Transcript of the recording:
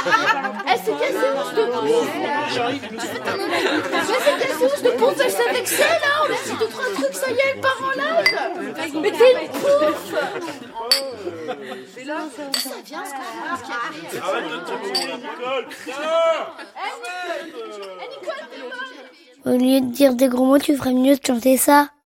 Elle s'est cassée ours de ponce. Elle s'est cassée ours de ponce, elle savait que c'est là. On a dit 2-3 trucs, ça y est, elle part en live. Mais t'es une pouffe. Ça vient, ce qu'on a. Arrête de te mourir, Nicole. Nicole, t'es morte. Au lieu de dire des gros mots, tu ferais mieux de chanter ça.